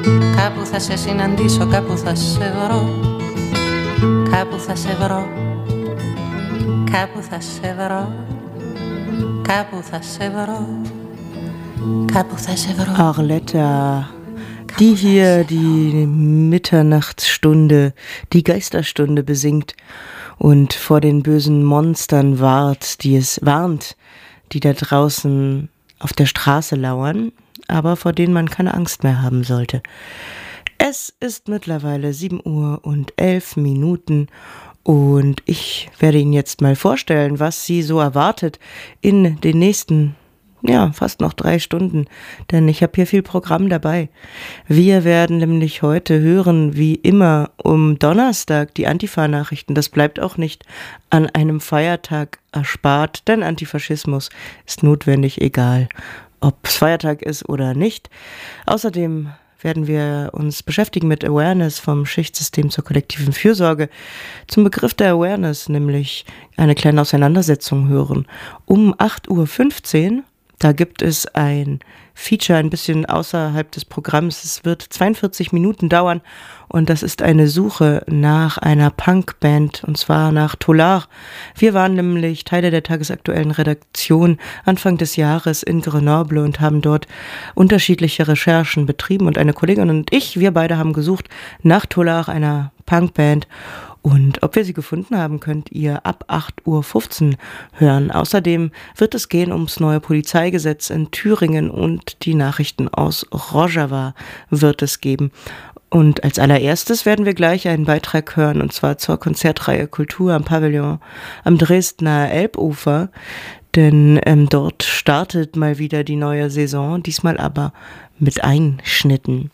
Κάπου θα σε συναντήσω, κάπου θα σε βρω. Κάπου θα σε βρω. Κάπου θα σε βρω. Κάπου θα σε βρω. Κάπου θα σε βρω. Arletta, die hier die Mitternachtsstunde, die Geisterstunde besingt und vor den bösen Monstern warnt, die da draußen auf der Straße lauern, aber vor denen man keine Angst mehr haben sollte. Es ist mittlerweile 7:11 und ich werde Ihnen jetzt mal vorstellen, was Sie so erwartet in den nächsten, fast noch 3 Stunden, denn ich habe hier viel Programm dabei. Wir werden nämlich heute hören, wie immer, um Donnerstag die Antifa-Nachrichten. Das bleibt auch nicht an einem Feiertag erspart, denn Antifaschismus ist notwendig, egal ob es Feiertag ist oder nicht. Außerdem werden wir uns beschäftigen mit Awareness vom Schichtsystem zur kollektiven Fürsorge. Zum Begriff der Awareness nämlich eine kleine Auseinandersetzung hören. Um 8:15 Uhr, da gibt es ein Feature ein bisschen außerhalb des Programms. Es wird 42 Minuten dauern und das ist eine Suche nach einer Punkband und zwar nach Tolar. Wir waren nämlich Teile der tagesaktuellen Redaktion Anfang des Jahres in Grenoble und haben dort unterschiedliche Recherchen betrieben und eine Kollegin und wir beide haben gesucht nach Tolar, einer Punkband. Und ob wir sie gefunden haben, könnt ihr ab 8:15 Uhr hören. Außerdem wird es gehen ums neue Polizeigesetz in Thüringen und die Nachrichten aus Rojava wird es geben. Und als allererstes werden wir gleich einen Beitrag hören, und zwar zur Konzertreihe Kultur am Pavillon am Dresdner Elbufer. Denn dort startet mal wieder die neue Saison, diesmal aber mit Einschnitten.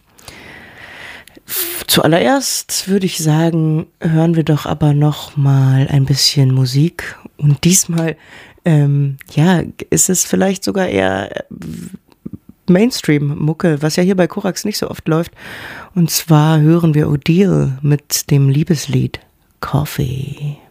Zuallererst würde ich sagen, hören wir doch aber noch mal ein bisschen Musik. Und diesmal, ist es vielleicht sogar eher Mainstream-Mucke, was ja hier bei Korax nicht so oft läuft. Und zwar hören wir Odile mit dem Liebeslied Coffee.